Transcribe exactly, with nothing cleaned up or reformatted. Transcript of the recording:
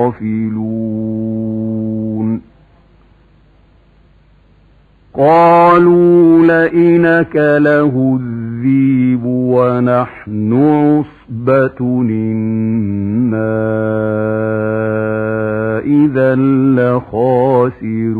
غافلون قالوا لئن أكله الذئب ونحن عصبة إنا إذا لخاسرون